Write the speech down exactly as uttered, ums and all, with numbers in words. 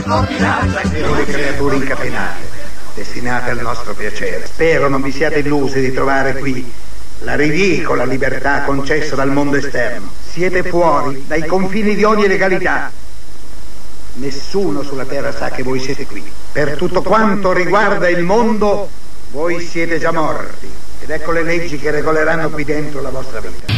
Delle creature incatenate, destinate al nostro piacere. Spero non vi siate illusi di trovare qui la ridicola libertà concessa dal mondo esterno. Siete fuori dai confini di ogni legalità. Nessuno sulla terra sa che voi siete qui. Per tutto quanto riguarda il mondo, voi siete già morti. Ed ecco le leggi che regoleranno qui dentro la vostra vita.